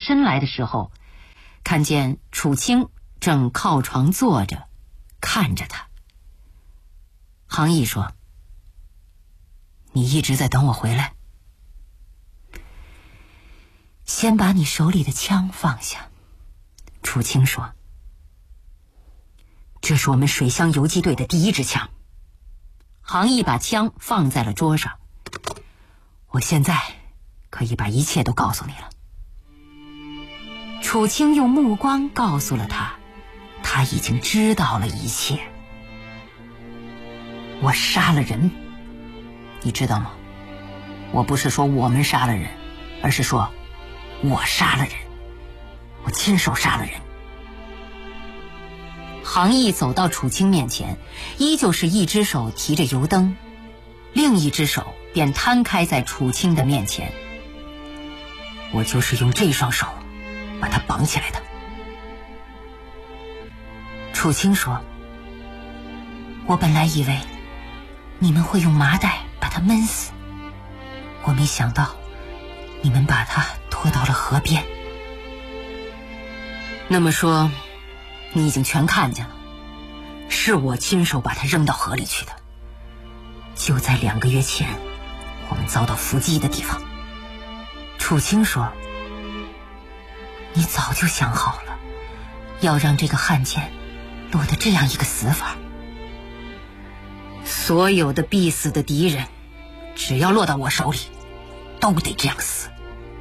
身来的时候，看见楚清正靠床坐着看着他。杭义说：“你一直在等我回来。”先把你手里的枪放下。楚清说：“这是我们水乡游击队的第一支枪。”杭义把枪放在了桌上。我现在可以把一切都告诉你了。楚清用目光告诉了他，他已经知道了一切。我杀了人，你知道吗？我不是说我们杀了人，而是说我杀了人，我亲手杀了人。杭义走到楚清面前，依旧是一只手提着油灯，另一只手便摊开在楚清的面前。我就是用这双手把他绑起来的。楚清说：“我本来以为你们会用麻袋把他闷死，我没想到你们把他拖到了河边。”那么说，你已经全看见了，是我亲手把他扔到河里去的。就在2个月前，我们遭到伏击的地方。楚清说：“你早就想好了，要让这个汉奸落得这样一个死法。所有的必死的敌人，只要落到我手里，都得这样死。”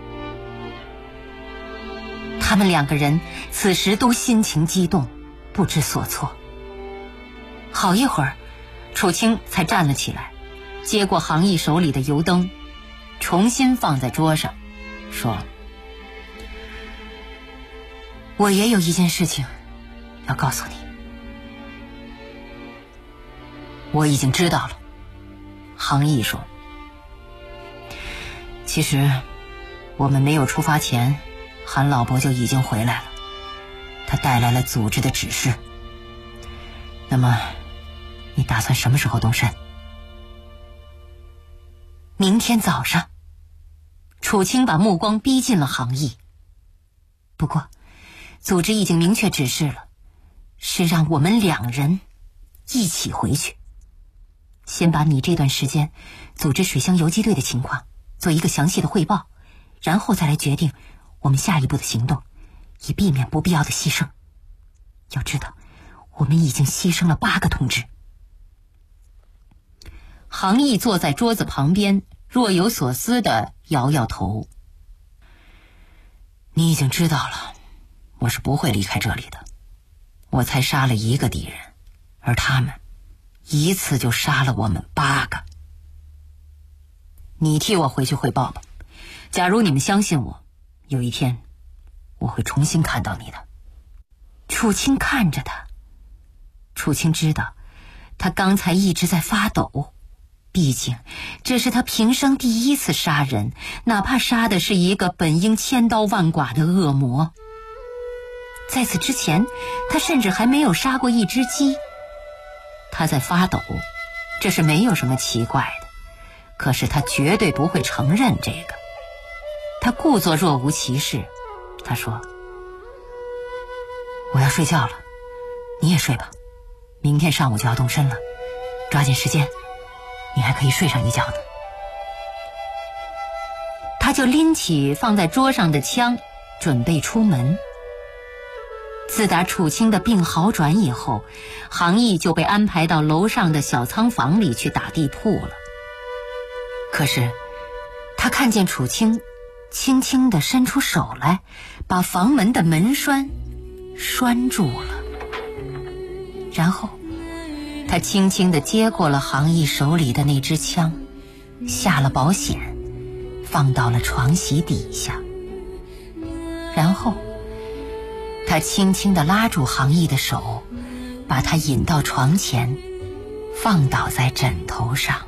他们2个人此时都心情激动，不知所措。好一会儿，楚清才站了起来，接过杭义手里的油灯，重新放在桌上，说：“我也有一件事情要告诉你。”我已经知道了，杭义说。其实我们没有出发前，韩老伯就已经回来了，他带来了组织的指示。那么你打算什么时候动身？明天早上。楚清把目光逼近了杭义。不过组织已经明确指示了，是让我们2人一起回去。先把你这段时间组织水乡游击队的情况做一个详细的汇报，然后再来决定我们下一步的行动，以避免不必要的牺牲。要知道，我们已经牺牲了8个同志。杭义坐在桌子旁边，若有所思地摇摇头。你已经知道了，我是不会离开这里的。我才杀了1个敌人，而他们一次就杀了我们8个。你替我回去汇报吧。假如你们相信我，有一天我会重新看到你的。楚清看着他，楚清知道他刚才一直在发抖，毕竟这是他平生第一次杀人，哪怕杀的是一个本应千刀万剐的恶魔。在此之前，他甚至还没有杀过一只鸡。他在发抖，这是没有什么奇怪的，可是他绝对不会承认这个。他故作若无其事，他说：“我要睡觉了，你也睡吧，明天上午就要动身了，抓紧时间，你还可以睡上一觉呢。”他就拎起放在桌上的枪，准备出门。自打楚清的病好转以后，杭义就被安排到楼上的小仓房里去打地铺了。可是他看见楚清轻轻地伸出手来，把房门的门栓拴住了。然后他轻轻地接过了杭义手里的那支枪，下了保险，放到了床席底下。然后他轻轻地拉住杭义的手，把他引到床前，放倒在枕头上。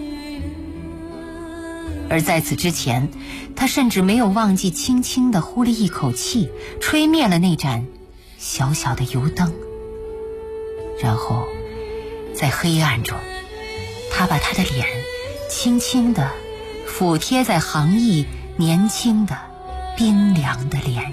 而在此之前，他甚至没有忘记轻轻地呼了一口气，吹灭了那盏小小的油灯。然后在黑暗中，他把他的脸轻轻地抚贴在杭义年轻的冰凉的脸